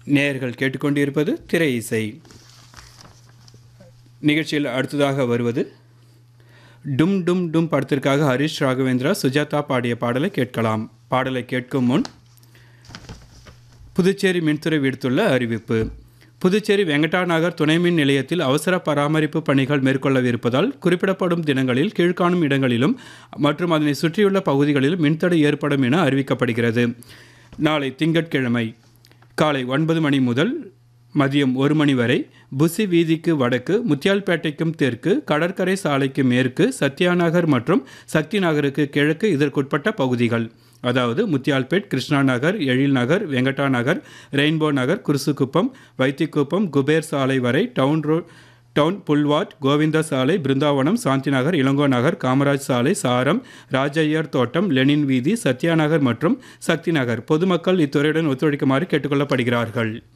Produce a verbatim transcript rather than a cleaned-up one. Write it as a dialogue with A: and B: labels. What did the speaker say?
A: நேயர்கள் கேட்டுக்கொண்டிருப்பது திரை இசை. நிகழ்ச்சியில் அடுத்ததாக வருவது டும் டும் டும் படத்திற்காக ஹரிஷ் ராகவேந்திரா சுஜாதா பாடிய பாடலை கேட்கலாம். பாடலை கேட்கும் முன் புதுச்சேரி மின்துறை விடுத்துள்ள அறிவிப்பு. புதுச்சேரி வெங்கடாநகர் துணை மின் நிலையத்தில் அவசர பராமரிப்பு பணிகள் மேற்கொள்ளவிருப்பதால் குறிப்பிடப்படும் தினங்களில் கீழ்காணும் இடங்களிலும் மற்றும் அதனை சுற்றியுள்ள பகுதிகளிலும் மின்தடை ஏற்படும் என அறிவிக்கப்படுகிறது. நாளை திங்கட்கிழமை காலை ஒன்பது மணி முதல் மதியம் ஒரு மணி வரை புசி வீதிக்கு வடக்கு, முத்தியால்பேட்டைக்கும் தெற்கு, கடற்கரை சாலைக்கு மேற்கு, சத்யாநகர் மற்றும் சக்தி நகருக்கு கிழக்கு இதற்குட்பட்ட பகுதிகள், அதாவது முத்தியால்பேட், கிருஷ்ணா நகர், எழில் நகர், வெங்கடா நகர், ரெயின்போ நகர், குருசுக்குப்பம், வைத்திக்குப்பம், குபேர் சாலை வரை, டவுன் ரோட், டவுன் புல்வாட், கோவிந்தா சாலை, பிருந்தாவனம், சாந்தி நகர், இளங்கோ நகர், காமராஜ் சாலை, சாரம், ராஜையர் தோட்டம், லெனின் வீதி, சத்யா நகர் மற்றும் சக்தி நகர் பொதுமக்கள் இத்துறையுடன் ஒத்துழைக்குமாறு கேட்டுக்கொள்ளப்படுகிறார்கள்.